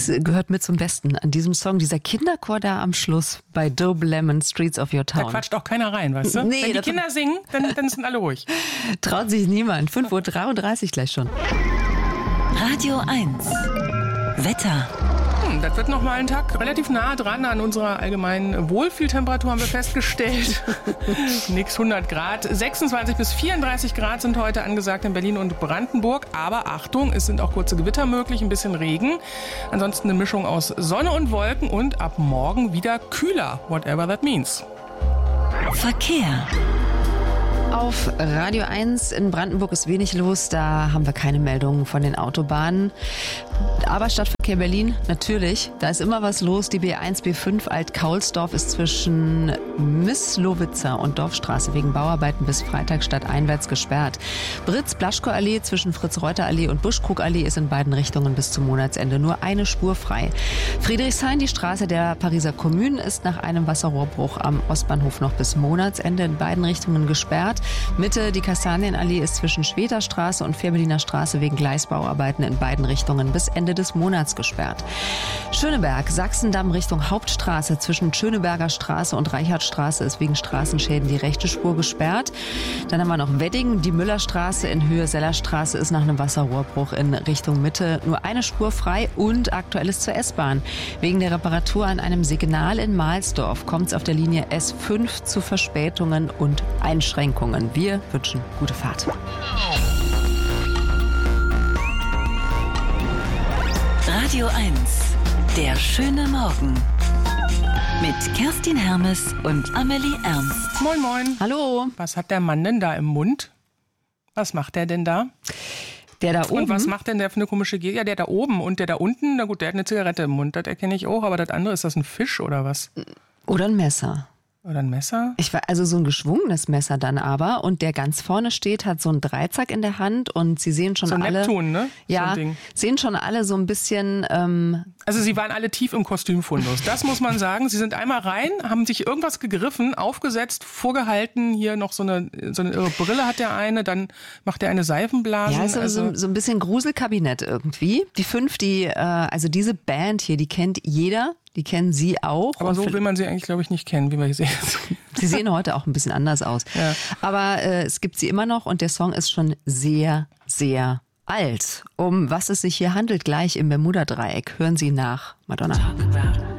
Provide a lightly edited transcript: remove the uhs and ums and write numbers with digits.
Das gehört mit zum Besten an diesem Song, dieser Kinderchor da am Schluss bei Dope Lemon, Streets of Your Town. Da quatscht auch keiner rein, weißt du? Nee, wenn die Kinder singen, dann sind alle ruhig. Traut sich niemand. 5:33 Uhr gleich schon. Radio 1. Wetter. Das wird noch mal ein Tag relativ nah dran an unserer allgemeinen Wohlfühltemperatur, haben wir festgestellt. Nix 100 Grad. 26 bis 34 Grad sind heute angesagt in Berlin und Brandenburg. Aber Achtung, es sind auch kurze Gewitter möglich, ein bisschen Regen. Ansonsten eine Mischung aus Sonne und Wolken und ab morgen wieder kühler, whatever that means. Verkehr. Auf Radio 1 in Brandenburg ist wenig los, da haben wir keine Meldungen von den Autobahnen. Aber Stadtverkehr Berlin, natürlich, da ist immer was los. Die B1, B5 Alt-Kaulsdorf ist zwischen Misslowitzer und Dorfstraße wegen Bauarbeiten bis Freitag stadteinwärts gesperrt. Britz-Blaschko-Allee zwischen Fritz-Reuter-Allee und Buschkrug-Allee ist in beiden Richtungen bis zum Monatsende nur eine Spur frei. Friedrichshain, die Straße der Pariser Kommune, ist nach einem Wasserrohrbruch am Ostbahnhof noch bis Monatsende in beiden Richtungen gesperrt. Mitte, die Kastanienallee ist zwischen Schweterstraße und Fehrbelliner Straße wegen Gleisbauarbeiten in beiden Richtungen bis Ende des Monats gesperrt. Schöneberg, Sachsendamm Richtung Hauptstraße zwischen Schöneberger Straße und Reichardtstraße ist wegen Straßenschäden die rechte Spur gesperrt. Dann haben wir noch Wedding, die Müllerstraße in Höhe Sellerstraße ist nach einem Wasserrohrbruch in Richtung Mitte nur eine Spur frei und aktuell ist zur S-Bahn. Wegen der Reparatur an einem Signal in Mahlsdorf kommt es auf der Linie S5 zu Verspätungen und Einschränkungen. Wir wünschen gute Fahrt. Radio 1. Der schöne Morgen. Mit Kerstin Hermes und Amelie Ernst. Moin, moin. Hallo. Was hat der Mann denn da im Mund? Was macht der denn da? Der da oben. Und was macht denn der für eine komische Geste? Ja, der da oben und der da unten, na gut, der hat eine Zigarette im Mund, das erkenne ich auch, aber das andere, ist das ein Fisch oder was? Oder ein Messer. Oder ein Messer? Also so ein geschwungenes Messer dann aber. Und der ganz vorne steht, hat so einen Dreizack in der Hand und sie sehen schon so alle. Neptun, ne? Ja, so ein Ding. sehen schon alle so ein bisschen. Also sie waren alle tief im Kostümfundus. Das muss man sagen. Sie sind einmal rein, haben sich irgendwas gegriffen, aufgesetzt, vorgehalten. Hier noch so eine irre Brille hat der eine, dann macht der eine Seifenblase. Ja, so ein bisschen Gruselkabinett irgendwie. Die 5, also diese Band hier, die kennt jeder. Die kennen Sie auch. Aber so will man sie eigentlich, glaube ich, nicht kennen, wie wir hier sehen. Sie sehen heute auch ein bisschen anders aus. Ja. Aber es gibt sie immer noch und der Song ist schon sehr, sehr alt. Um was es sich hier handelt, gleich im Bermuda-Dreieck, hören Sie nach Madonna.